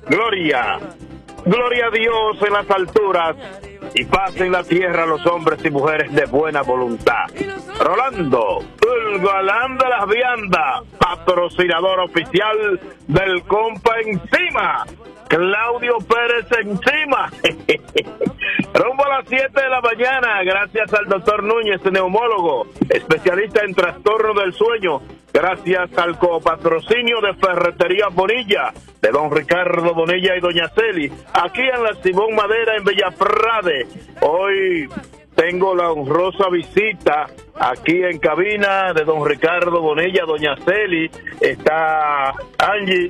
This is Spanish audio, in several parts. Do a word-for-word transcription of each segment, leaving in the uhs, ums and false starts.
Gloria. Gloria a Dios en las alturas y paz en la tierra a los hombres y mujeres de buena voluntad. Rolando, el galán de las viandas, patrocinador oficial del Compa Encima. Claudio Pérez Encima. Rumbo a las siete de la mañana, gracias al doctor Núñez, neumólogo, especialista en trastorno del sueño. Gracias al copatrocinio de Ferretería Bonilla, de don Ricardo Bonilla y doña Celi, aquí en la Simón Madera en Villaprade. Hoy tengo la honrosa visita aquí en cabina de don Ricardo Bonilla, doña Celi, está Angie,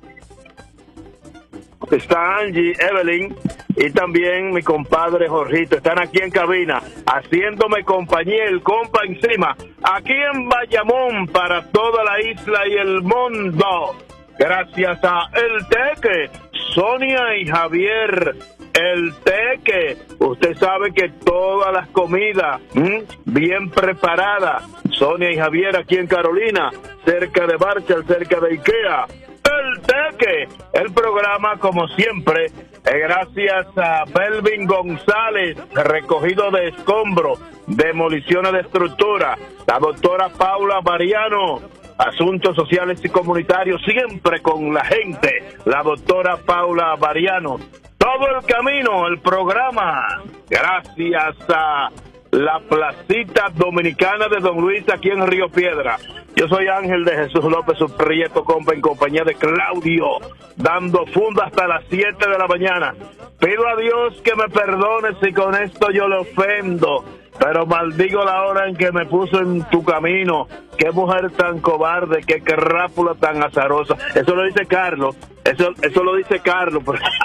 está Angie, Evelyn y también mi compadre Jorgito. Están aquí en cabina haciéndome compañía, el Compa Encima, aquí en Bayamón para toda la isla y el mundo. Gracias a El Teque, Sonia y Javier. El Teque, usted sabe que todas las comidas ¿m? bien preparadas. Sonia y Javier aquí en Carolina, cerca de Barchal, cerca de Ikea. El Teque, el programa como siempre, eh, gracias a Belvin González, recogido de escombros, demoliciones de estructura, la doctora Paula Mariano, asuntos sociales y comunitarios, siempre con la gente, la doctora Paula Mariano. Todo el camino, el programa, gracias a la Placita Dominicana de Don Luis aquí en Río Piedra. Yo soy Ángel de Jesús López, su Prieto Compa, en compañía de Claudio, dando funda hasta las siete de la mañana. Pido a Dios que me perdone si con esto yo le ofendo, pero maldigo la hora en que me puso en tu camino. Qué mujer tan cobarde, qué crápula tan azarosa. Eso lo dice Carlos, eso, eso lo dice Carlos.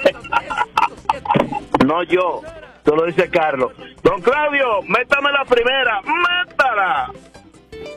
No yo. Eso lo dice Carlos. Don Claudio, métame la primera, métala.